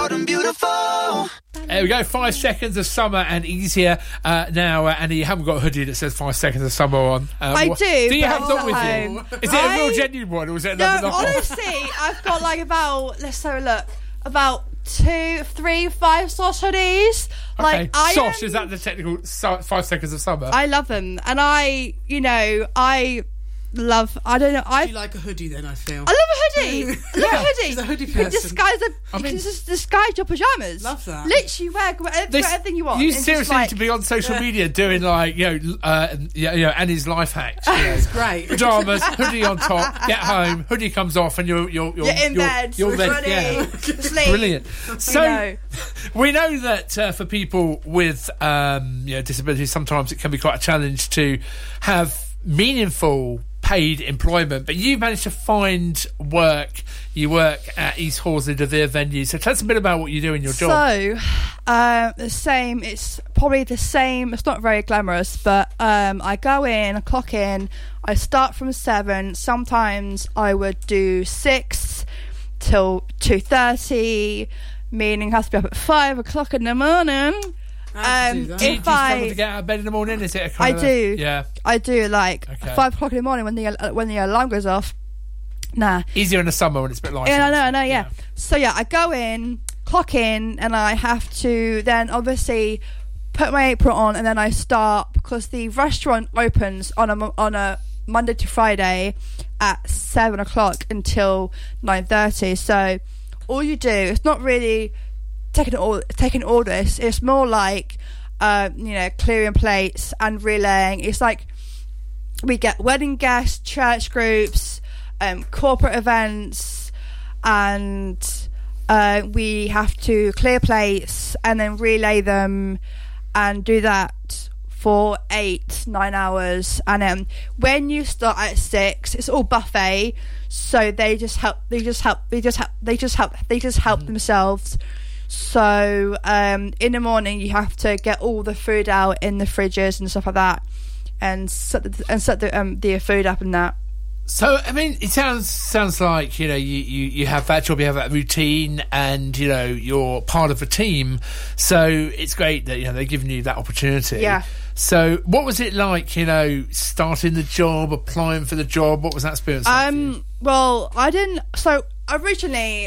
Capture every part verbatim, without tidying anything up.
Beautiful. There we go, five seconds of summer and easier. Uh, now, uh, Annie, you haven't got a hoodie that says five seconds of summer on. Uh, I what, do. Do you but have that with home. you? Is it I, a real genuine one or is it no, another knockoff? honestly, I've got like about, let's have a look, about two, three, five sauce hoodies. Okay, Like, I Sosh, am, is that the technical so- five seconds of summer? I love them. And I, you know, I love, I don't know, I You like a hoodie then, I feel. I love a hoodie. I love Yeah, a hoodie. she's a hoodie You can person. disguise, a, I you mean- can just disguise your pyjamas. Love that. Literally wear whatever, This- whatever you want. You and just seriously like, need to be on social media doing like, you know, uh, yeah, you know, Annie's life hacks. You know. Great. Pajamas, hoodie on top, get home, hoodie comes off and you're you're you're, You're in you're, bed, You're bed, ready, yeah. sleep. Brilliant. So know. we know that uh, for people with um, you know, disabilities, sometimes it can be quite a challenge to have meaningful paid employment, but you managed to find work. You work at East Horsley De Vere venue, so tell us a bit about what you do in your job. So, uh, the same, it's probably the same, it's not very glamorous, but um, I go in, I clock in, I start from seven, sometimes I would do six till two thirty, meaning I have to be up at five o'clock in the morning. How to do Um, that? do you, if do you struggle I- to get out of bed in the morning? Is it a I kind of a- do. yeah, I do, like, Okay. five o'clock in the morning when the, uh, when the alarm goes off. Nah. easier in the summer when it's a bit lighter. Yeah, I know, I know, yeah. So yeah, I go in, clock in, and I have to then obviously put my apron on, and then I start because the restaurant opens on a mo- on a Monday to Friday at seven o'clock until nine thirty. So all you do, it's not really taking all taking orders. It's more like uh, you know, clearing plates and relaying. It's like we get wedding guests, church groups, um, corporate events, and uh, we have to clear plates and then relay them and do that for eight, nine hours. And then when you start at six, it's all buffet, so they just help. They just help. They just help. They just help. They just help mm. themselves. So um, in the morning, you have to get all the food out in the fridges and stuff like that, and set the, and set the um, the food up and that. So, I mean, it sounds sounds like, you know, you, you, you have that job, you have that routine, and, you know, you're part of a team. So it's great that, you know, they're giving you that opportunity. Yeah. So what was it like, you know, starting the job, applying for the job? What was that experience like? Um, well, I didn't... So originally,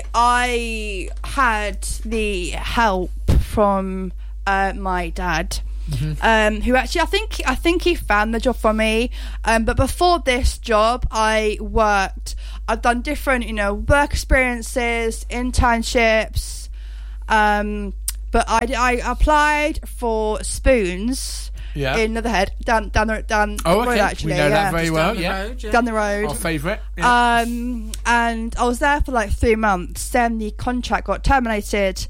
I had the help from uh, my dad. Mm-hmm. Um, who actually I think I think he found the job for me. Um, but before this job, I worked. I've done different, you know, work experiences, internships. Um, but I, I applied for Spoons yeah. in Leatherhead down down the down oh, the okay. road. Actually, we know yeah. that very Just well. down the Yeah. road, yeah. Down the road. Our favourite. Yeah. Um, and I was there for like three months. Then the contract got terminated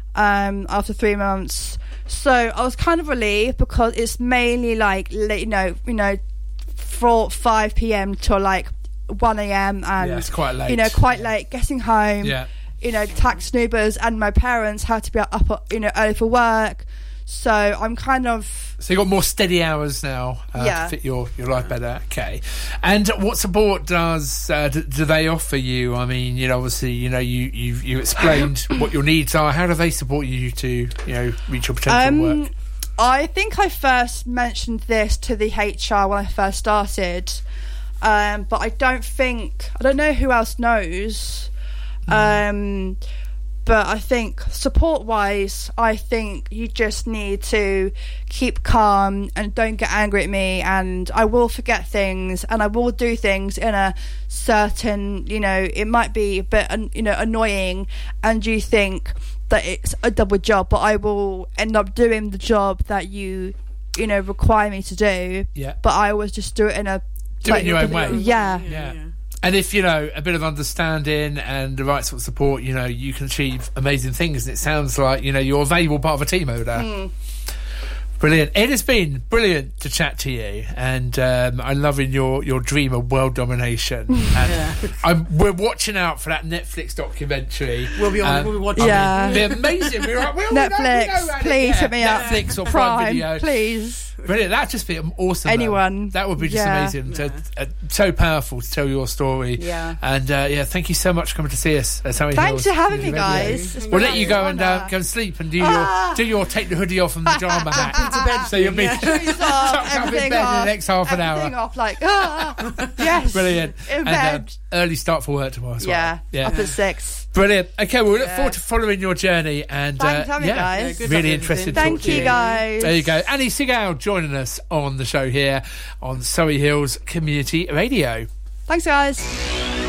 um, after three months. So I was kind of relieved because it's mainly like, you know, you know, four, five p.m. till like one a.m. and yeah, it's quite late. you know, quite late getting home. Yeah. You know, tax snoobers, and my parents had to be up, you know, early for work. So I'm kind of... So you've got more steady hours now uh, Yeah. to fit your, your life better. Okay. And what support does uh, do, do they offer you? I mean, you know, obviously, you know, you you you explained what your needs are. How do they support you to, you know, reach your potential Um, work? I think I first mentioned this to the H R when I first started, um, but I don't think... I don't know who else knows. Mm. Um... But I think support-wise, I think you just need to keep calm and don't get angry at me. And I will forget things, and I will do things in a certain, you know, it might be a bit, you know, annoying, and you think that it's a double job, but I will end up doing the job that you, you know, require me to do. Yeah. But I always just do it in a... Do it in your own way. Yeah. Yeah, Yeah. yeah. And if, you know, a bit of understanding and the right sort of support, you know, you can achieve amazing things. And it sounds like, you know, you're a valuable part of a team over there. Mm. Brilliant. It has been brilliant to chat to you, and um, I'm loving your, your dream of world domination. And Yeah. I'm, we're watching out for that Netflix documentary. We'll be on. Um, we'll be watching. Yeah. It'd be amazing. We're like, well, we know- we Netflix, know about it. please Yeah, hit me up. Netflix or Prime Prime, Video. please. Brilliant. That'd just be awesome. Anyone. Though. That would be just Yeah. amazing to Yeah. uh, so powerful to tell your story. Yeah. And uh, yeah, thank you so much for coming to see us at Surrey Thanks Hills for having me, Community Radio. guys. It's We'll been let you an go and uh, honour. go and sleep and do Ah. your do your take the hoodie off and the drama hat. So you'll be Shoes off, tucked up in everything bed in off, the next half an everything hour. off, like, ah, yes. Brilliant. In And bed. um, early start for work tomorrow as well. yeah, Yeah. up at six. Brilliant. Okay, well, we look Yeah. forward to following your journey. And Thanks uh, for having yeah, me, guys. Yeah, good really luck, interested to everything. talk Thank to you, guys. There you go. Annie Segal joining us on the show here on Surrey Hills Community Radio. Thanks, guys.